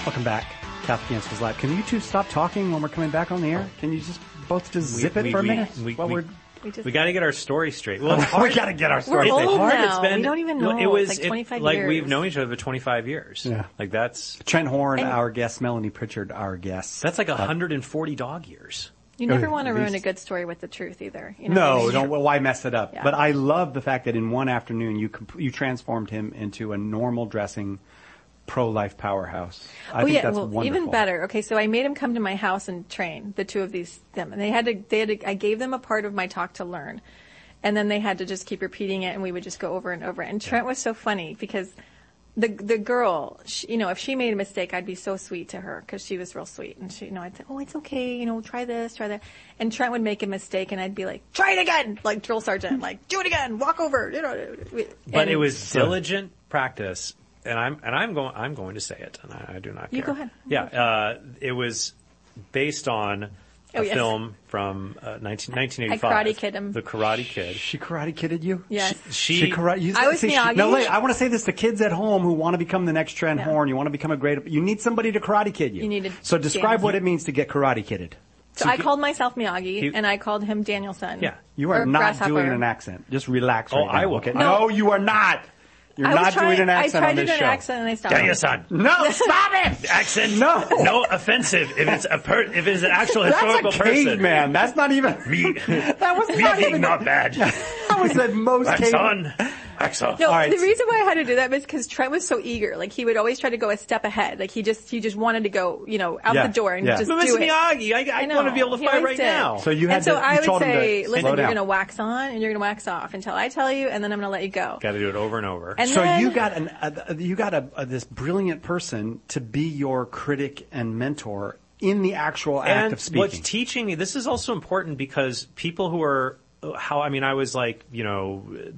Welcome back. Catholic Answers Live. Can you two stop talking when we're coming back on the air? Can you just both zip it for a minute? We got to get our story straight. Well, we got to get our story straight. straight. Now. We don't even know. It was like 25 like years. we've known each other for 25 years. Yeah. Like that's Trent Horn, our guest. Melanie Pritchard, our guest. That's like 140 dog years. You never want to ruin a good story with the truth either. You know No, what I mean? don't. Well, why mess it up? Yeah. But I love the fact that in one afternoon you transformed him into a normal dressing, pro-life powerhouse. I think that's wonderful. Even better. Okay, so I made him come to my house and train the two of them, and they had to. I gave them a part of my talk to learn, and then they had to just keep repeating it, and we would just go over and over. And Trent was so funny because the girl, if she made a mistake, I'd be so sweet to her because she was real sweet, and I'd say, "Oh, it's okay, try this, try that." And Trent would make a mistake, and I'd be like, "Try it again," like drill sergeant, like do it again, walk over, But it was diligent practice. And I'm going to say it, and I do not care. You go ahead. Yeah, it was based on a film from 1985. I Karate Kid him. The Karate Kid. She Karate Kidded you? Yes. I was Miyagi. No, wait. I want to say this to kids at home who want to become the next Trent Horn. You want to become a great. You need somebody to Karate Kid you. You need to. So describe what it means to get Karate Kidded. So I called myself Miyagi, and I called him Danielson. Yeah, you are not doing an accent. Just relax. Right now, I will. Okay? No, you are not. You're not doing an accent on this show. I tried to do an accent and I stopped. Danielson. No, stop it! Accent. No offensive. If it's an actual historical person. That's a caveman. That's not even. That was not even not bad. That was the most caveman. Axel. No, the reason why I had to do that was because Trent was so eager. Like he would always try to go a step ahead. Like he just wanted to go, out the door and just do it. Miyagi, I want to be able to fight right now. So you had I would say, listen, you're down. going to wax on and you're going to wax off until I tell you, and then I'm going to let you go. Got to do it over and over. And so then, you got this brilliant person to be your critic and mentor in the actual act of speaking. What's teaching me, this is also important because people who are, I was like,